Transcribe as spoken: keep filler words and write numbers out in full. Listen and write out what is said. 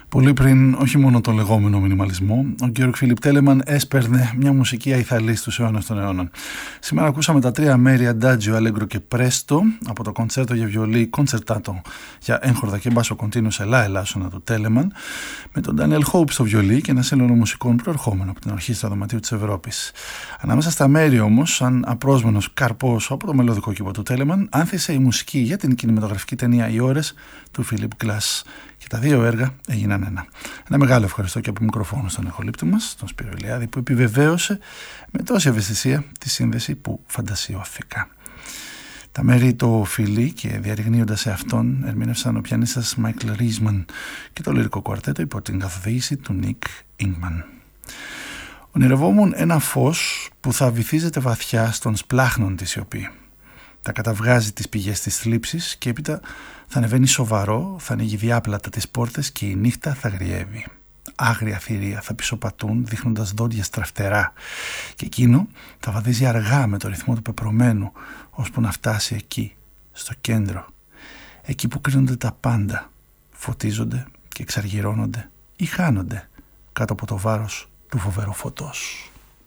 Πολύ πριν, όχι μόνο τον λεγόμενο μινιμαλισμό, ο Georg Philipp Telemann έσπερνε μια μουσική αϊθαλή στους αιώνες των αιώνων. Σήμερα ακούσαμε τα τρία μέρη Adagio, Allegro και Presto από το κοντσέρτο για βιολί Concertato για έγχορδα και μπάσο κοντίνου σε λα ελάσσονα του Telemann, με τον Daniel Hope στο βιολί και ένα σύνολο μουσικών προερχόμενο από την Ορχήστρα Δωματίου της Ευρώπης. Ανάμεσα στα μέρη όμως, σαν απρόσμενος καρπός από το μελωδικό κήπο του Telemann, άνθησε η μουσική για την κινηματογραφική ταινία «Οι ώρες» του Philip Glass. Και τα δύο έργα έγιναν ένα. Ένα μεγάλο ευχαριστώ και από μικροφόνο στον ηχολήπτη μας, τον Σπύρο Ηλιάδη, που επιβεβαίωσε με τόση ευαισθησία τη σύνδεση που φαντασιώθηκα. Τα μέρη το φιλί και διαρριγνύοντας σε αυτόν ερμήνευσαν ο πιανίστας Michael Riesman και το λυρικό κουαρτέτο υπό την καθοδήγηση του Nick Ingman. Ονειρευόμουν ένα φως που θα βυθίζεται βαθιά στον σπλάχνον τη σιωπή. Θα καταβγάζει τις πηγές της θλίψης και έπειτα θα ανεβαίνει σοβαρό, θα ανοίγει διάπλατα τις πόρτες και η νύχτα θα γριεύει. Άγρια θηρία θα πισωπατούν δείχνοντας δόντια στραφτερά και εκείνο θα βαδίζει αργά με το ρυθμό του πεπρωμένου ώσπου να φτάσει εκεί, στο κέντρο, εκεί που κρίνονται τα πάντα, φωτίζονται και εξαργυρώνονται ή χάνονται κάτω από το βάρος του φοβερού φωτός.